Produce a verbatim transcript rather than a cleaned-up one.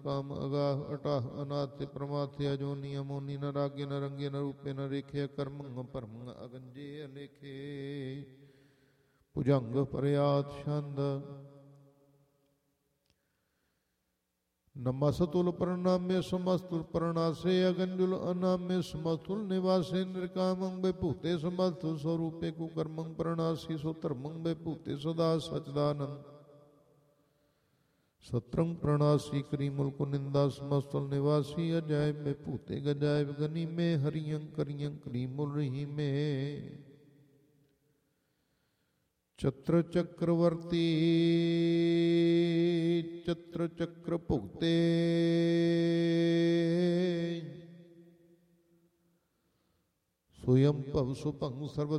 काम अगाह अटाह अनाथ प्रमाथ अजोनी अमोनी न रागे न रंगे न रूपे न रेखे कर्मंग परमंग अगंजे अलेखे भुजंग प्रयात छंद नमस्तुल प्रणाम्य समस्तुल प्रणासे अगंजुल अनाम्य समस्तुल निवासे निर्कामं विभूते समस्तुल स्वरूपे कुकर्मं प्रणासी सुधर्मं विभूते सदा सचदानंद सत्रंग प्रणासी करीमुल कुनिंदा समस्तुल निवासी अजायब विभूते गजायब गनी में हरियं करियं करीमुल रही में चत्र चक्रवर्ती चत्र चक्र भुगते स्वयं भव सुभंग सर्व